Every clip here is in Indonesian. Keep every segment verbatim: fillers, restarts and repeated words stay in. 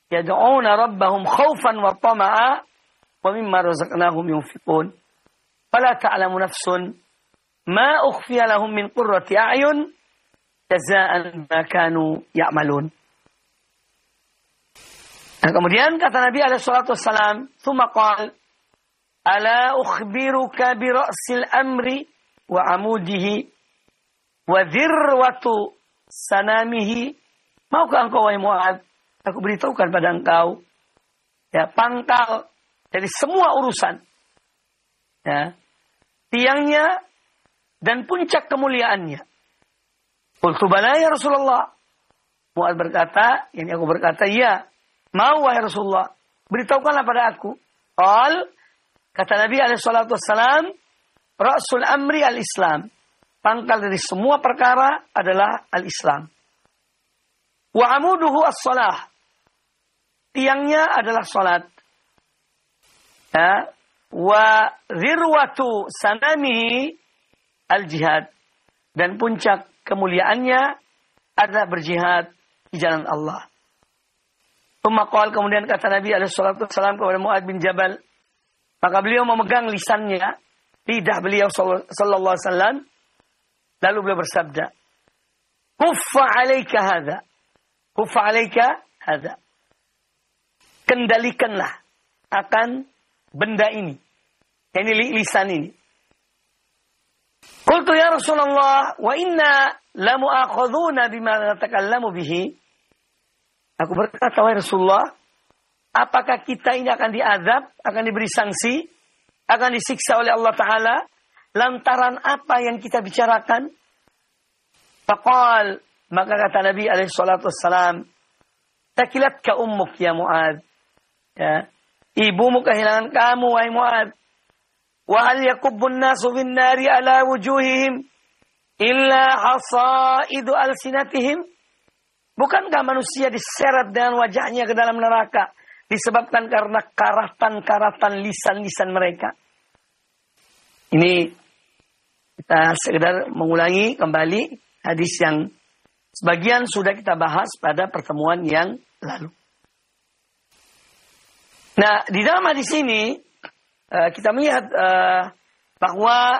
yad'una rabbahum khaufan wa tama'a wa mimma razaqnahum yunfiqun. Fala ta'lamu nafsun ma ukhfiya lahum min qurrati a'yun jazaa'an ma kanu ya'malun. Nah, kemudian kata Nabi alaihi salatu wassalam, "Tsumma qala, ala ukhbiruka bi ra'sil amri wa amudihi wa dhirwatu sanamihi." Maukah engkau wahai Mu'adz, aku beritahukan pada engkau ya pangkal dari semua urusan, ya, tiangnya dan puncak kemuliaannya. Qultu bala ya Rasulullah. Mu'adz berkata, yang aku berkata, ya, mau wahai Rasulullah, beritahukanlah pada aku. Qal, kata Nabi alaihi salatu wassalam, ra'sul amri al-Islam. Pangkal dari semua perkara adalah al-Islam. Wa amuduhu as-salah. Tiangnya adalah salat. Ya. Wa zirwatu sanamihi al-jihad. Dan puncak kemuliaannya adalah berjihad di jalan Allah. Tumakal, kemudian kata Nabi alaihi salatu wassalam kepada Mu'adz bin Jabal. Maka beliau memegang lisannya, lidah beliau sallallahu alaihi wasallam. Lalu beliau bersabda, Kuffa alaika hadha. Kuffa alaika hadha. Kendalikanlah akan benda ini. Ini lisan ini. Qultu ya Rasulullah, wa inna lamu'akhadhuna bima natakallamu bihi. Aku berkata, wahai Rasulullah, apakah kita ini akan diazab, akan diberi sanksi, akan disiksa oleh Allah Ta'ala, lantaran apa yang kita bicarakan? Faqal, maka kata Nabi alaihi salatu wassalam, takilatka ummuk ya Mu'adz. Ya. Ibumu kehilangan kamu, wahai Mu'adz. Wa hal yakubbun nasu bin nari ala wujuhihim illa hasaidu alsinatihim. Bukankah manusia diseret dengan wajahnya ke dalam neraka disebabkan karena karatan-karatan lisan-lisan mereka? Ini kita sekedar mengulangi kembali hadis yang sebagian sudah kita bahas pada pertemuan yang lalu. Nah, di dalam hadis ini uh, kita melihat uh, bahwa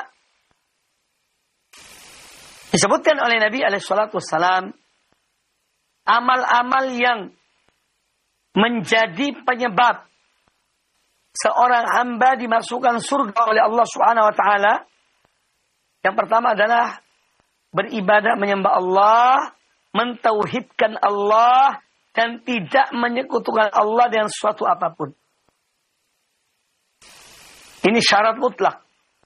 disebutkan oleh Nabi alaihi salatu wassalam amal-amal yang menjadi penyebab seorang hamba dimasukkan surga oleh Allah Subhanahu wa taala. Yang pertama adalah beribadah menyembah Allah, mentauhidkan Allah dan tidak menyekutukan Allah dengan sesuatu apapun. Ini syarat mutlak.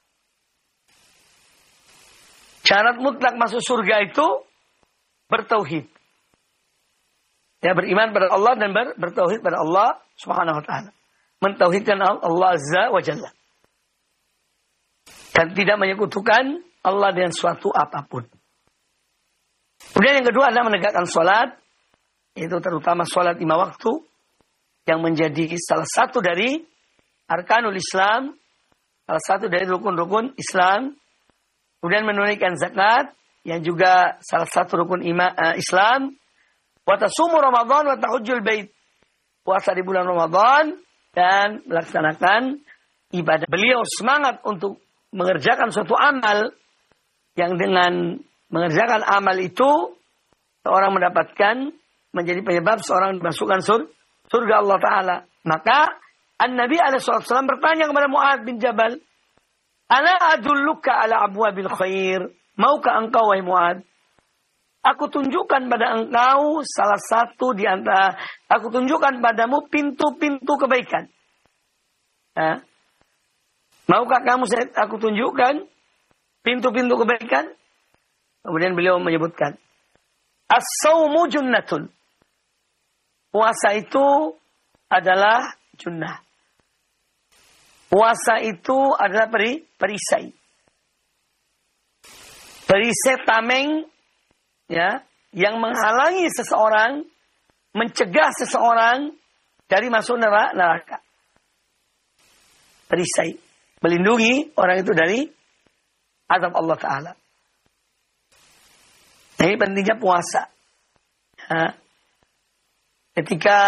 Syarat mutlak masuk surga itu bertauhid. Ya, beriman pada Allah dan ber, bertauhid pada Allah Subhanahu wa taala. Mentauhidkan Allah Azza wa Jalla. Dan tidak menyekutukan Allah dengan suatu apapun. Kemudian yang kedua adalah menegakkan sholat. Itu terutama sholat lima waktu. Yang menjadi salah satu dari arkanul Islam. Salah satu dari rukun-rukun Islam. Kemudian menunaikan zakat. Yang juga salah satu rukun ima, uh, Islam. Wa tasumu Ramadan wa tahujjul bait. Puasa di bulan Ramadan. Dan melaksanakan ibadah. Beliau semangat untuk mengerjakan suatu amal yang dengan mengerjakan amal itu seorang mendapatkan menjadi penyebab seorang dimasukkan sur, surga Allah Ta'ala. Maka An-Nabi alaihi wasallam bertanya kepada Mu'adz bin Jabal, Ala adulluka ala abwabil khair. Maukah engkau wahai Mu'adz, aku tunjukkan pada engkau salah satu di antara, aku tunjukkan padamu pintu-pintu kebaikan. Ha? Maukah kamu saya, aku tunjukkan pintu-pintu kebaikan? Kemudian beliau menyebutkan, As-sawmu junnatun. Puasa itu adalah junnah. Puasa itu adalah peri, perisai. Perisai tameng, ya, yang menghalangi seseorang, mencegah seseorang dari masuk neraka. Perisai, melindungi orang itu dari azab Allah Ta'ala. Ini pentingnya puasa. Ya. Ketika